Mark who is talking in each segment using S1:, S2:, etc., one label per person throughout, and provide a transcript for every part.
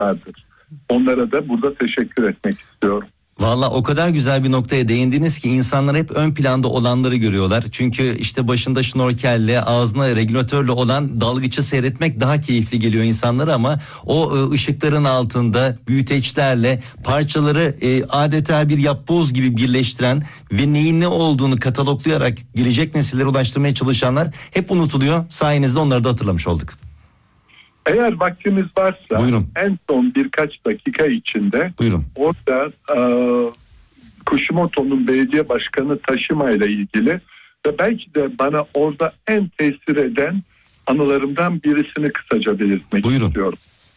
S1: vardır. Onlara da burada teşekkür etmek istiyorum.
S2: Valla o kadar güzel bir noktaya değindiniz ki insanlar hep ön planda olanları görüyorlar. Çünkü işte başında şnorkelle, ağzına regülatörle olan dalgıçı seyretmek daha keyifli geliyor insanlara ama o ışıkların altında büyüteçlerle parçaları adeta bir yapboz gibi birleştiren ve neyin ne olduğunu kataloglayarak gelecek nesillere ulaştırmaya çalışanlar hep unutuluyor. Sayenizde onları da hatırlamış olduk.
S1: Eğer vaktimiz varsa
S2: Buyurun.
S1: En son birkaç dakika içinde
S2: Buyurun.
S1: orada Kuşimoto'nun belediye başkanı taşımayla ilgili ve belki de bana orada en tesir eden anılarımdan birisini kısaca belirtmek
S2: Buyurun.
S1: istiyorum.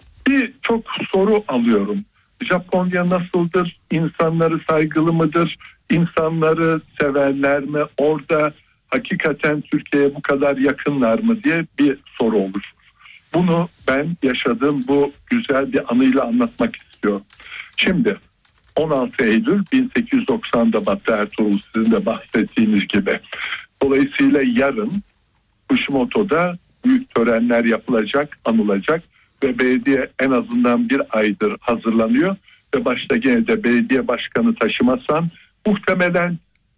S1: Çok soru alıyorum. Japonya nasıldır? İnsanları saygılı mıdır? İnsanları severler mi? Orada hakikaten Türkiye'ye bu kadar yakınlar mı diye bir soru olur. Bunu ben yaşadığım bu güzel bir anıyla anlatmak istiyorum. Şimdi 16 Eylül 1890'da Batı Ertuğrul, sizin de bahsettiğiniz gibi. Dolayısıyla yarın Kuşimoto'da büyük törenler yapılacak, anılacak ve belediye en azından bir aydır hazırlanıyor. Ve başta gene de belediye başkanı Taşımasan, muhtemelen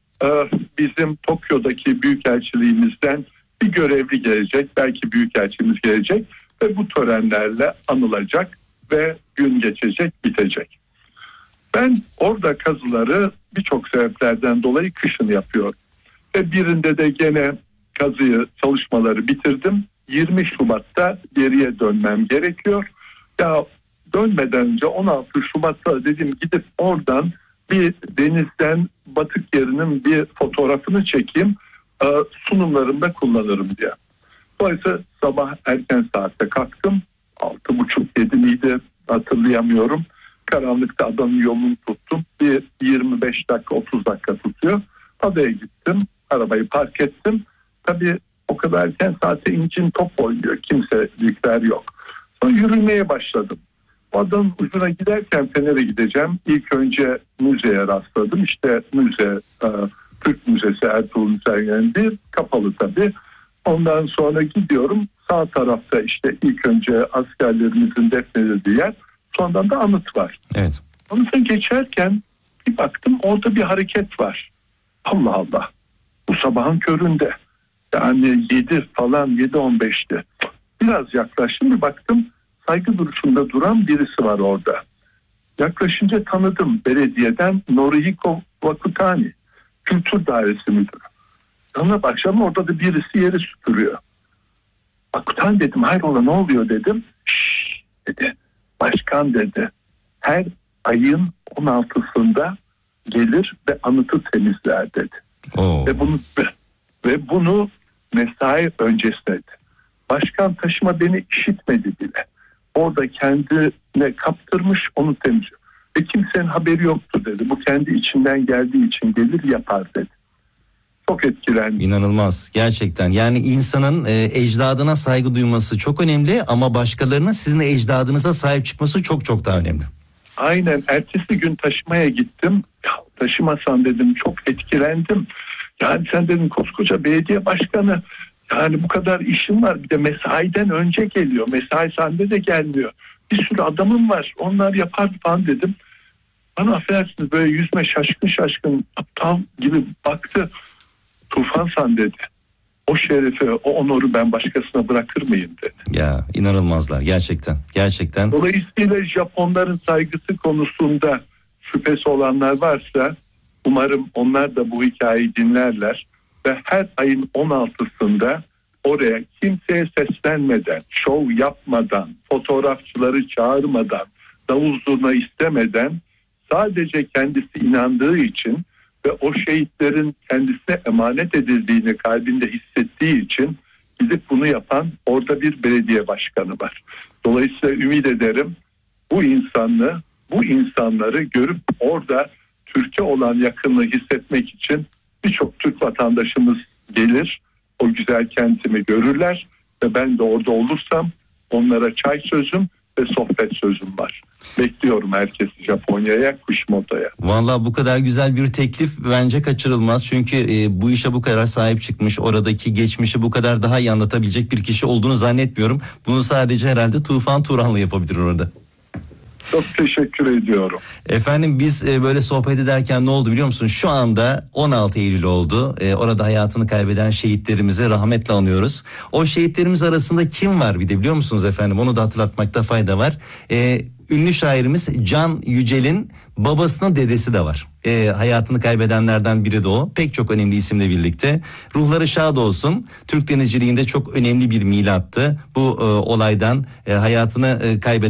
S1: bizim Tokyo'daki büyükelçiliğimizden bir görevli gelecek, belki büyükelçimiz gelecek ve bu törenlerle anılacak ve gün geçecek, bitecek. Ben orada kazıları birçok sebeplerden dolayı kışın yapıyorum. Ve birinde de gene kazıyı, çalışmaları bitirdim. 20 Şubat'ta geriye dönmem gerekiyor. Ya dönmeden önce 16 Şubat'ta dedim gidip oradan bir denizden batık yerinin bir fotoğrafını çekeyim. Sunumlarımda kullanırım diye. Dolayısıyla sabah erken saatte kalktım. 6.30-7 miydi hatırlayamıyorum. Karanlıkta adanın yolunu tuttum. Bir 25 dakika 30 dakika tutuyor. Adaya gittim. Arabayı park ettim. Tabii o kadar erken saate incin top oynuyor. Kimselikler yok. Sonra yürümeye başladım. O adanın ucuna giderken Fener'e gideceğim. İlk önce müzeye rastladım. İşte müze, Türk Müzesi, Ertuğrul Müzesi'nin kapalı tabii. Ondan sonra gidiyorum. Sağ tarafta işte ilk önce askerlerimizin defnedildiği yer. Sonradan da anıt var.
S2: Evet.
S1: Anıta geçerken bir baktım orada bir hareket var. Allah Allah. Bu sabahın köründe. Yani 7 falan 7.15'ti. Biraz yaklaştım bir baktım saygı duruşunda duran birisi var orada. Yaklaşınca tanıdım belediyeden Norihiko Wakutani. Kültür Dairesi Müdürü. Yanına başladım orada da birisi yeri süpürüyor. Wakutani dedim hayrola ne oluyor dedim. Şşş dedi. Başkan dedi. Her ayın 16'sında gelir ve anıtı temizler dedi. Ve bunu mesai öncesi dedi. Başkan Taşıma beni işitmedi bile. Orada kendine kaptırmış onu temizliyor. Ve kimsenin haberi yoktu dedi. Bu kendi içinden geldiği için gelir yapar dedi. Çok etkilendim.
S2: İnanılmaz gerçekten. Yani insanın ecdadına saygı duyması çok önemli ama başkalarının sizin ecdadınıza sahip çıkması çok çok daha önemli.
S1: Aynen. Ertesi gün taşımaya gittim. Ya, taşımasan dedim çok etkilendim. Yani sen dedim koskoca belediye başkanı. Yani bu kadar işin var. Bir de mesaiden önce geliyor. Mesai sende de gelmiyor. Bir sürü adamım var. Onlar yapar falan dedim. Bana affedersiniz böyle yüzme şaşkın aptal gibi baktı. Tufansan dedi. O şerefi, o onuru ben başkasına bırakır mıyım dedi.
S2: Ya inanılmazlar gerçekten.
S1: Dolayısıyla Japonların saygısı konusunda şüphesi olanlar varsa umarım onlar da bu hikayeyi dinlerler ve her ayın 16'sında oraya kimseye seslenmeden, şov yapmadan, fotoğrafçıları çağırmadan, davul zurna istemeden sadece kendisi inandığı için ve o şehitlerin kendisine emanet edildiğini kalbinde hissettiği için gidip bunu yapan orada bir belediye başkanı var. Dolayısıyla ümit ederim bu insanları görüp orada Türkiye olan yakınlığı hissetmek için birçok Türk vatandaşımız gelir, o güzel kentimi görürler ve ben de orada olursam onlara çay sözüm ve sohbet sözüm var. Bekliyorum herkesi Japonya'ya, Kuşimoto'ya.
S2: Vallahi bu kadar güzel bir teklif bence kaçırılmaz. Çünkü bu işe bu kadar sahip çıkmış, oradaki geçmişi bu kadar daha iyi anlatabilecek bir kişi olduğunu zannetmiyorum. Bunu sadece herhalde Tufan Turan'la yapabilir orada.
S1: Çok teşekkür ediyorum.
S2: Efendim biz böyle sohbet ederken ne oldu biliyor musun? Şu anda 16 Eylül oldu. Orada hayatını kaybeden şehitlerimizi rahmetle anıyoruz. O şehitlerimiz arasında kim var bir de biliyor musunuz efendim? Onu da hatırlatmakta fayda var. Ünlü şairimiz Can Yücel'in babasının dedesi de var. Hayatını kaybedenlerden biri de o. Pek çok önemli isimle birlikte. Ruhları şad olsun. Türk denizciliğinde çok önemli bir milattı. Bu olaydan hayatını kaybeden